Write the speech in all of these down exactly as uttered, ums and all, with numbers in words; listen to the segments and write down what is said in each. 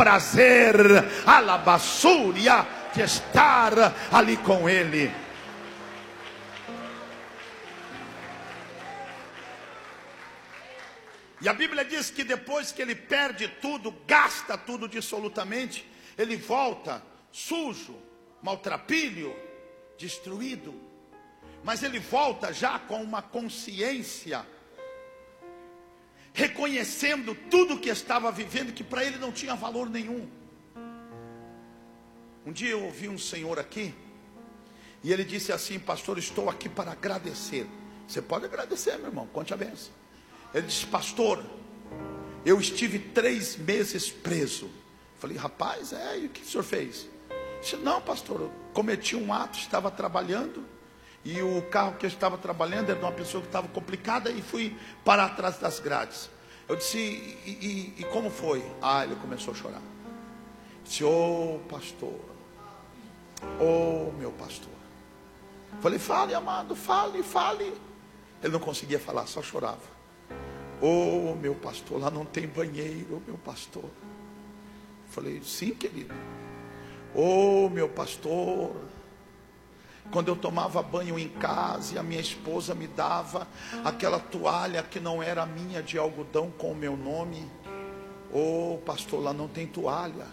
prazer, alabassúria, de estar ali com Ele. E a Bíblia diz que depois que ele perde tudo, gasta tudo dissolutamente, ele volta sujo, maltrapilho, destruído. Mas ele volta já com uma consciência, reconhecendo tudo que estava vivendo, que para ele não tinha valor nenhum. Um dia eu ouvi um senhor aqui, e ele disse assim: pastor, estou aqui para agradecer. Você pode agradecer, meu irmão, conte a bênção. Ele disse: pastor, eu estive três meses preso. Falei: rapaz, é, e o que o senhor fez? Ele disse: não, pastor, eu cometi um ato, estava trabalhando, e o carro que eu estava trabalhando era de uma pessoa que estava complicada, e fui parar atrás das grades. Eu disse: e, e, e como foi? Ah, ele começou a chorar. Disse: ô oh, pastor, ô oh, meu pastor. Falei: fale, amado, fale, fale. Ele não conseguia falar, só chorava. Ô oh, meu pastor, lá não tem banheiro, meu pastor. Falei: sim, querido. Ô oh, meu pastor, quando eu tomava banho em casa e a minha esposa me dava aquela toalha que não era minha, de algodão com o meu nome. Ô oh, pastor, lá não tem toalha.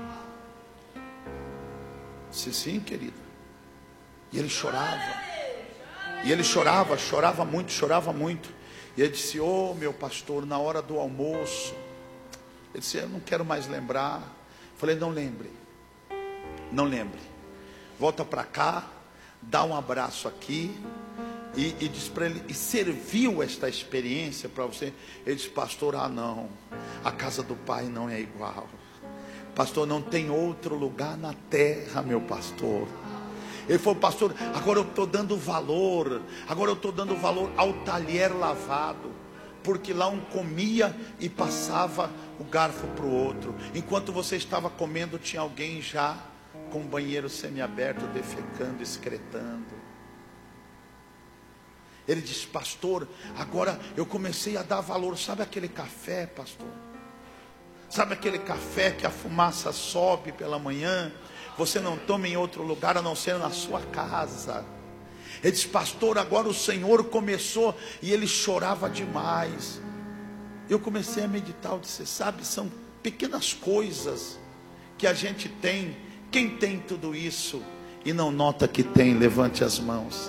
Disse: sim, querido. E ele chorava. E ele chorava, chorava muito, chorava muito. E ele disse: ô oh, meu pastor, na hora do almoço. Ele disse: eu não quero mais lembrar. Falei: não lembre. Não lembre. Volta para cá, dá um abraço aqui. E, e diz para ele: e serviu esta experiência para você? Ele disse: pastor, ah não, a casa do Pai não é igual. Pastor, não tem outro lugar na terra, meu pastor. Ele falou: pastor, agora eu estou dando valor, agora eu estou dando valor ao talher lavado, porque lá um comia e passava o garfo para o outro. Enquanto você estava comendo, tinha alguém já com o banheiro semiaberto, defecando, excretando. Ele disse: pastor, agora eu comecei a dar valor. Sabe aquele café, pastor? Sabe aquele café que a fumaça sobe pela manhã? Você não toma em outro lugar a não ser na sua casa. Ele disse: pastor, agora o Senhor começou. E ele chorava demais. Eu comecei a meditar. Eu disse: sabe, são pequenas coisas que a gente tem. Quem tem tudo isso e não nota que tem, levante as mãos.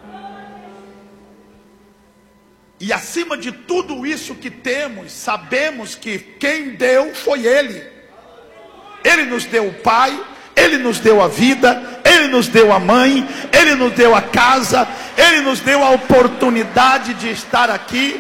E acima de tudo isso que temos, sabemos que quem deu foi Ele. Ele nos deu o Pai, Ele nos deu a vida, Ele nos deu a mãe, Ele nos deu a casa, Ele nos deu a oportunidade de estar aqui.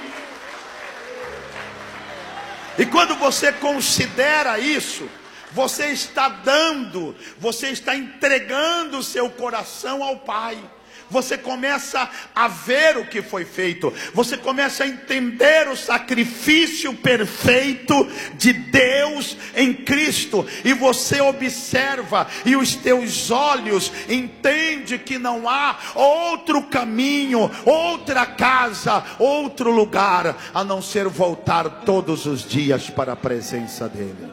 E quando você considera isso, você está dando, você está entregando o seu coração ao Pai. Você começa a ver o que foi feito. Você começa a entender o sacrifício perfeito de Deus em Cristo. E você observa, e os teus olhos entendem que não há outro caminho, outra casa, outro lugar, a não ser voltar todos os dias para a presença dEle.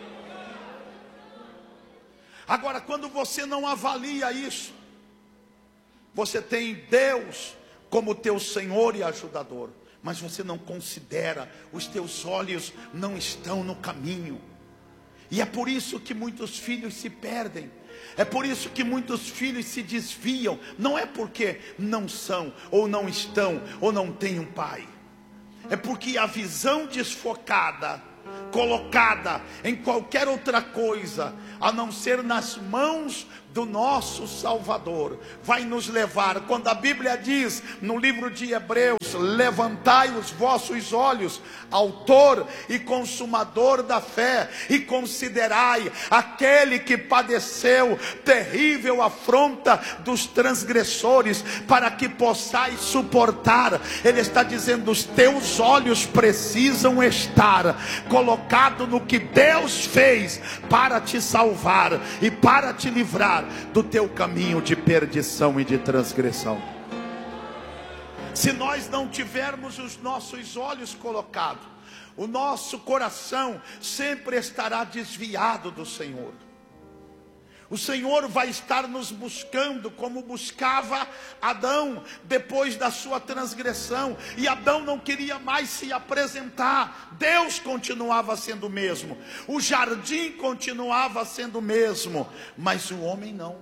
Agora, quando você não avalia isso, você tem Deus como teu Senhor e ajudador, mas você não considera, os teus olhos não estão no caminho. E é por isso que muitos filhos se perdem. É por isso que muitos filhos se desviam. Não é porque não são, ou não estão, ou não têm um pai. É porque a visão desfocada, colocada em qualquer outra coisa, a não ser nas mãos do nosso Salvador, vai nos levar. Quando a Bíblia diz no livro de Hebreus: levantai os vossos olhos, autor e consumador da fé, e considerai aquele que padeceu terrível afronta dos transgressores, para que possais suportar. Ele está dizendo: os teus olhos precisam estar colocado no que Deus fez para te salvar e para te livrar do teu caminho de perdição e de transgressão. Se nós não tivermos os nossos olhos colocados, o nosso coração sempre estará desviado do Senhor. O Senhor vai estar nos buscando como buscava Adão depois da sua transgressão. E Adão não queria mais se apresentar. Deus continuava sendo o mesmo. O jardim continuava sendo o mesmo. Mas o homem não.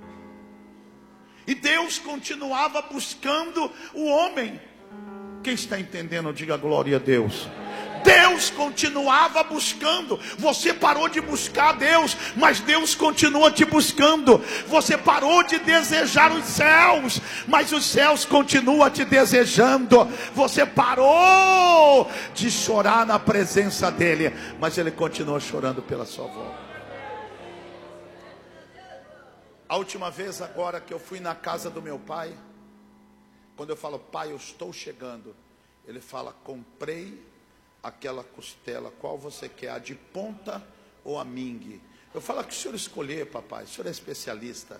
E Deus continuava buscando o homem. Quem está entendendo, diga glória a Deus. Deus continuava buscando. Você parou de buscar Deus, mas Deus continua te buscando. Você parou de desejar os céus, mas os céus continuam te desejando. Você parou de chorar na presença dele, mas ele continua chorando pela sua volta. A última vez agora que eu fui na casa do meu pai, quando eu falo, pai, eu estou chegando, ele fala, comprei aquela costela, qual você quer, a de ponta ou a mingue? Eu falo, que o senhor escolher, papai, o senhor é especialista.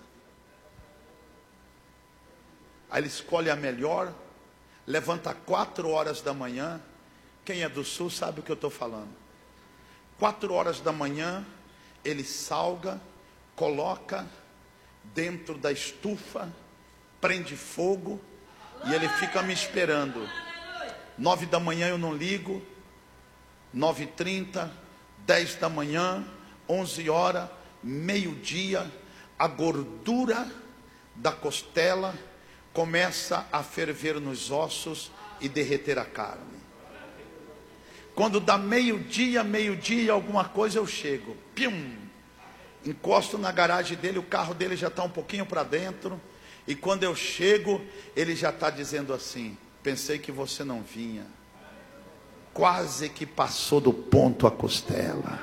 Aí ele escolhe a melhor, levanta quatro horas da manhã. Quem é do sul sabe o que eu estou falando. Quatro horas da manhã, ele salga, coloca dentro da estufa, prende fogo, e ele fica me esperando. Nove da manhã eu não ligo, nove e trinta, dez da manhã, onze horas, meio-dia, a gordura da costela começa a ferver nos ossos e derreter a carne. Quando dá meio-dia, meio-dia, alguma coisa, eu chego, pium, encosto na garagem dele, o carro dele já está um pouquinho para dentro, e quando eu chego, ele já está dizendo assim, pensei que você não vinha. Quase que passou do ponto a costela.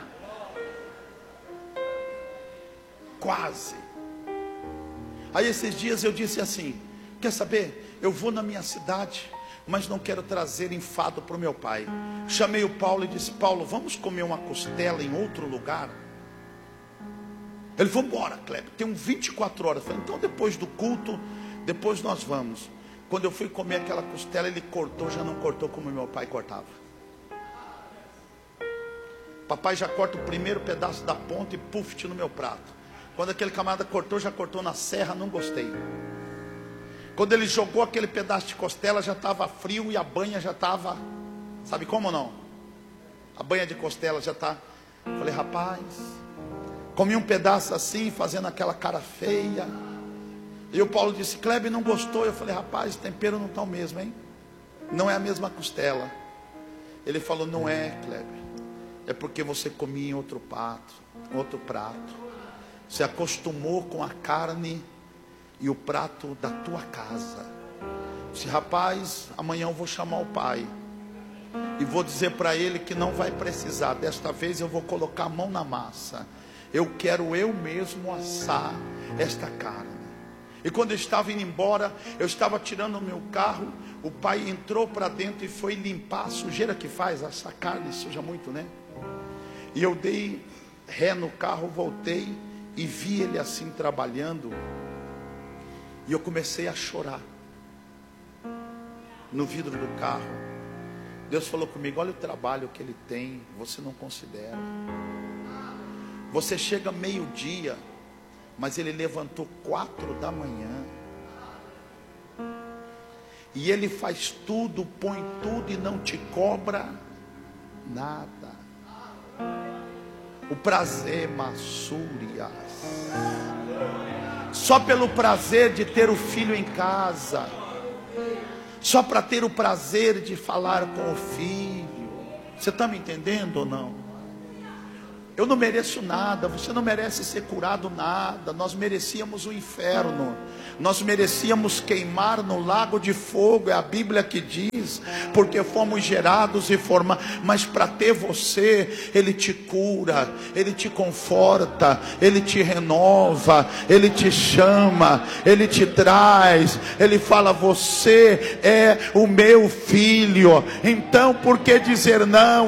Quase. Aí esses dias eu disse assim, quer saber? Eu vou na minha cidade, mas não quero trazer enfado para o meu pai. Chamei o Paulo e disse, Paulo, vamos comer uma costela em outro lugar? Ele falou, bora, Kleber, tem uns vinte e quatro horas. Eu falei, então depois do culto, depois nós vamos. Quando eu fui comer aquela costela, ele cortou, já não cortou como meu pai cortava. Papai já corta o primeiro pedaço da ponta e puf, no meu prato. Quando aquele camarada cortou, já cortou na serra, não gostei. Quando ele jogou aquele pedaço de costela, já estava frio e a banha já estava, sabe como não? A banha de costela já está. Falei, rapaz, comi um pedaço assim, fazendo aquela cara feia. E o Paulo disse, Kleber, não gostou? Eu falei, rapaz, o tempero não está o mesmo, hein? Não é a mesma costela. Ele falou, não é, Kleber. É porque você comia em outro prato, outro prato. Você acostumou com a carne e o prato da tua casa. Disse, rapaz, amanhã eu vou chamar o pai e vou dizer para ele que não vai precisar. Desta vez eu vou colocar a mão na massa. Eu quero eu mesmo assar esta carne. E quando eu estava indo embora, eu estava tirando o meu carro. O pai entrou para dentro e foi limpar a sujeira que faz. Essa carne suja muito, né? E eu dei ré no carro, voltei e vi ele assim trabalhando. E eu comecei a chorar no vidro do carro. Deus falou comigo, olha o trabalho que ele tem, você não considera. Você chega meio-dia, mas ele levantou quatro da manhã. E ele faz tudo, põe tudo e não te cobra nada. O prazer, massúrias. Só pelo prazer de ter o filho em casa. Só para ter o prazer de falar com o filho. Você está me entendendo ou não? Eu não mereço nada, você não merece ser curado nada. Nós merecíamos o inferno. Nós merecíamos queimar no lago de fogo. É a Bíblia que diz. Porque fomos gerados e formados. Mas para ter você, Ele te cura, Ele te conforta, Ele te renova, Ele te chama, Ele te traz. Ele fala, você é o meu filho. Então por que dizer não?